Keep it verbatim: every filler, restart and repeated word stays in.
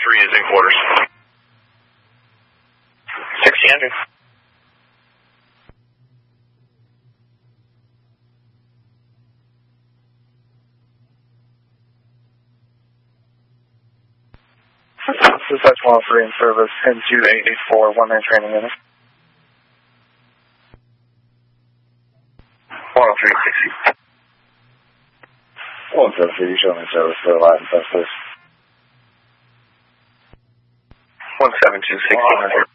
three is in quarters. sixteen hundred. This is H one oh three in service, ten two eight eight four, one-man training unit. one oh three sixty. one seven three, you show me service for live and test, please. one seven two, sixteen hundred.